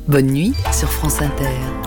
Bonne nuit sur France Inter.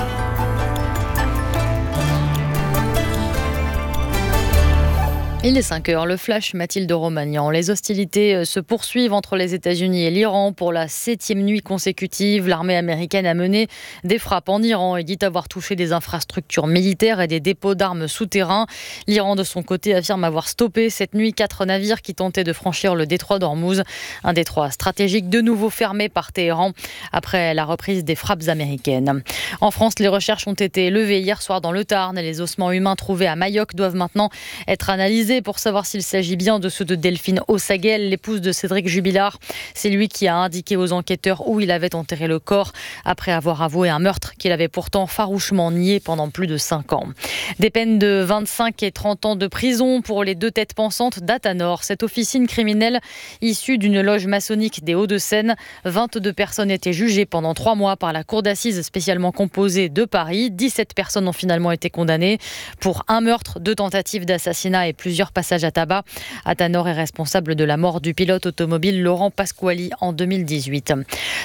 Il est 5h, le flash Mathilde Romagnan. Les hostilités se poursuivent entre les États-Unis et l'Iran pour la 7e nuit consécutive. L'armée américaine a mené des frappes en Iran et dit avoir touché des infrastructures militaires et des dépôts d'armes souterrains. L'Iran, de son côté, affirme avoir stoppé cette nuit 4 navires qui tentaient de franchir le détroit d'Ormuz, un détroit stratégique de nouveau fermé par Téhéran après la reprise des frappes américaines. En France, les recherches ont été levées hier soir dans le Tarn. Les ossements humains trouvés à Mayoc doivent maintenant être analysés pour savoir s'il s'agit bien de ceux de Delphine Ossaguel, l'épouse de Cédric Jubilard. C'est lui qui a indiqué aux enquêteurs où il avait enterré le corps après avoir avoué un meurtre qu'il avait pourtant farouchement nié pendant plus de 5 ans. Des peines de 25 et 30 ans de prison pour les 2 têtes pensantes d'Athanor. Cette officine criminelle issue d'une loge maçonnique des Hauts-de-Seine. 22 personnes étaient jugées pendant 3 mois par la cour d'assises spécialement composée de Paris. 17 personnes ont finalement été condamnées pour un meurtre, 2 tentatives d'assassinat et plusieurs passages à tabac. Athanor est responsable de la mort du pilote automobile Laurent Pasquali en 2018.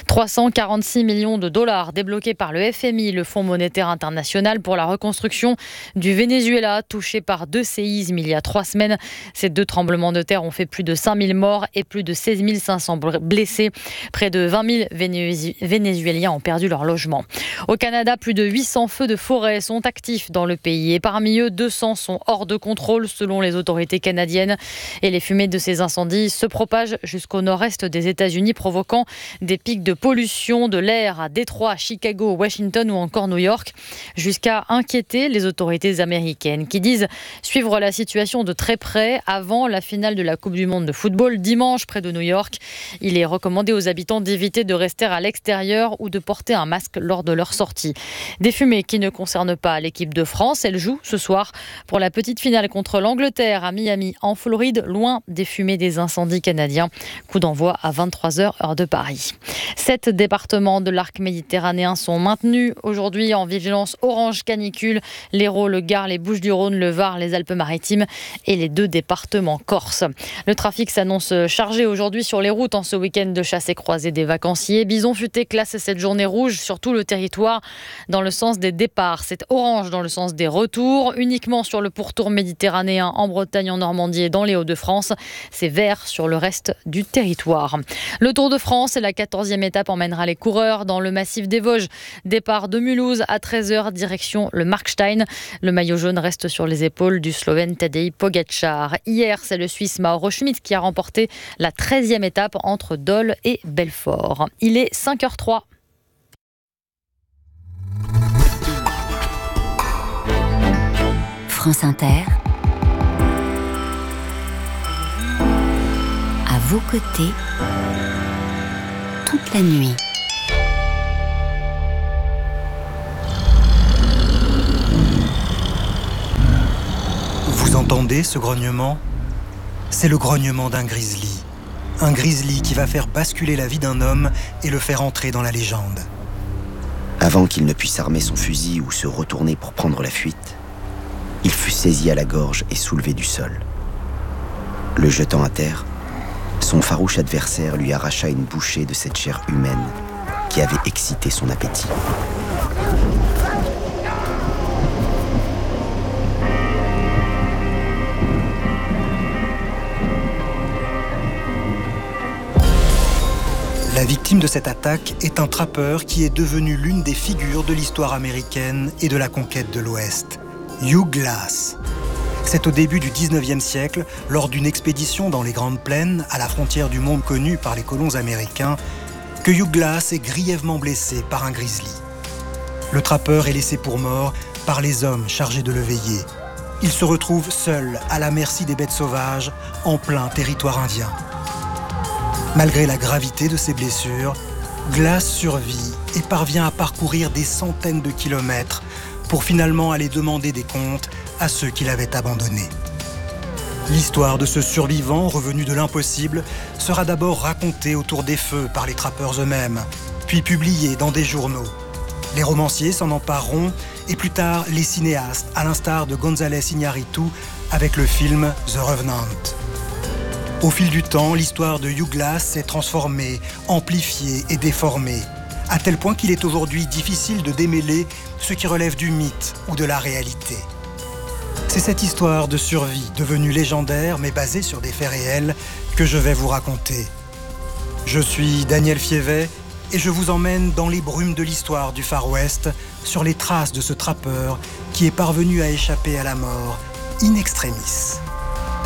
346 millions de dollars débloqués par le FMI, le Fonds monétaire international, pour la reconstruction du Venezuela, touché par 2 séismes il y a 3 semaines. Ces 2 tremblements de terre ont fait plus de 5000 morts et plus de 16 500 blessés. Près de 20 000 Vénézuéliens ont perdu leur logement. Au Canada, plus de 800 feux de forêt sont actifs dans le pays et parmi eux, 200 sont hors de contrôle selon les autorités canadiennes. Et les fumées de ces incendies se propagent jusqu'au nord-est des États-Unis, provoquant des pics de pollution de l'air à Détroit, Chicago, Washington ou encore New York, jusqu'à inquiéter les autorités américaines qui disent suivre la situation de très près avant la finale de la Coupe du Monde de football dimanche près de New York. Il est recommandé aux habitants d'éviter de rester à l'extérieur ou de porter un masque lors de leur sortie. Des fumées qui ne concernent pas l'équipe de France. Elle joue ce soir pour la petite finale contre l'Angleterre à Miami, en Floride, loin des fumées des incendies canadiens. Coup d'envoi à 23h, heure de Paris. 7 départements de l'arc méditerranéen sont maintenus aujourd'hui en vigilance orange canicule. L'Hérault, le Gard, les Bouches-du-Rhône, le Var, les Alpes-Maritimes et les 2 départements corses. Le trafic s'annonce chargé aujourd'hui sur les routes en ce week-end de chasse et croisée des vacanciers. Bison Futé classe cette journée rouge sur tout le territoire dans le sens des départs. C'est orange dans le sens des retours, uniquement sur le pourtour méditerranéen en Bretagne, en Normandie et dans les Hauts-de-France. C'est vert sur le reste du territoire. Le Tour de France et la 14e étape emmènera les coureurs dans le massif des Vosges. Départ de Mulhouse à 13h, direction le Markstein. Le maillot jaune reste sur les épaules du Slovène Tadej Pogačar. Hier, c'est le Suisse Mauro Schmid qui a remporté la 13e étape entre Dole et Belfort. Il est 5h03. France Inter. À vos côtés, toute la nuit. Vous entendez ce grognement ? C'est le grognement d'un grizzly. Un grizzly qui va faire basculer la vie d'un homme et le faire entrer dans la légende. Avant qu'il ne puisse armer son fusil ou se retourner pour prendre la fuite, il fut saisi à la gorge et soulevé du sol. Le jetant à terre, son farouche adversaire lui arracha une bouchée de cette chair humaine qui avait excité son appétit. La victime de cette attaque est un trappeur qui est devenu l'une des figures de l'histoire américaine et de la conquête de l'Ouest. Hugh Glass. C'est au début du 19e siècle, lors d'une expédition dans les Grandes Plaines, à la frontière du monde connu par les colons américains, que Hugh Glass est grièvement blessé par un grizzly. Le trappeur est laissé pour mort par les hommes chargés de le veiller. Il se retrouve seul à la merci des bêtes sauvages, en plein territoire indien. Malgré la gravité de ses blessures, Glass survit et parvient à parcourir des centaines de kilomètres pour finalement aller demander des comptes à ceux qui l'avaient abandonné. L'histoire de ce survivant revenu de l'impossible sera d'abord racontée autour des feux par les trappeurs eux-mêmes, puis publiée dans des journaux. Les romanciers s'en empareront et plus tard les cinéastes, à l'instar de González Iñárritu avec le film The Revenant. Au fil du temps, l'histoire de Hugh Glass s'est transformée, amplifiée et déformée, à tel point qu'il est aujourd'hui difficile de démêler ce qui relève du mythe ou de la réalité. C'est cette histoire de survie, devenue légendaire mais basée sur des faits réels, que je vais vous raconter. Je suis Daniel Fievet et je vous emmène dans les brumes de l'histoire du Far West, sur les traces de ce trappeur qui est parvenu à échapper à la mort in extremis.